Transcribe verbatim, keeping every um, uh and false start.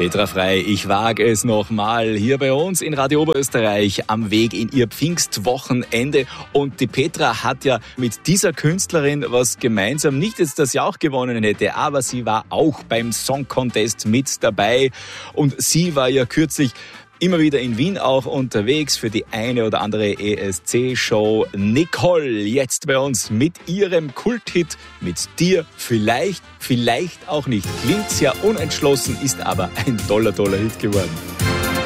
Petra Frei, ich wage es nochmal hier bei uns in Radio Oberösterreich am Weg in ihr Pfingstwochenende. Und die Petra hat ja mit dieser Künstlerin was gemeinsam. Nicht jetzt, dass sie auch gewonnen hätte, aber sie war auch beim Song Contest mit dabei. Und sie war ja kürzlich immer wieder in Wien auch unterwegs für die eine oder andere E S C-Show. Nicole, jetzt bei uns mit ihrem Kulthit Mit dir vielleicht, vielleicht auch nicht. Klingt sehr unentschlossen, ist aber ein toller, toller Hit geworden.